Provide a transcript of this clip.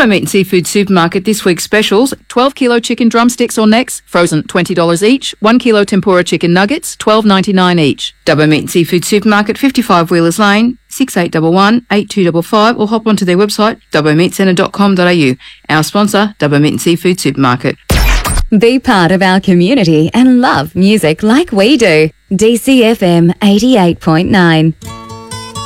Dubbo Meat and Seafood Supermarket this week's specials: 12 kilo chicken drumsticks or necks, frozen $20 each. 1 kilo tempura chicken nuggets, $12.99 each. Dubbo Meat and Seafood Supermarket, 55 Wheelers Lane, 6811 8255, or hop onto their website dubbomeatcentre.com.au. Our sponsor, Dubbo Meat and Seafood Supermarket. Be part of our community and love music like we do. DCFM 88.9.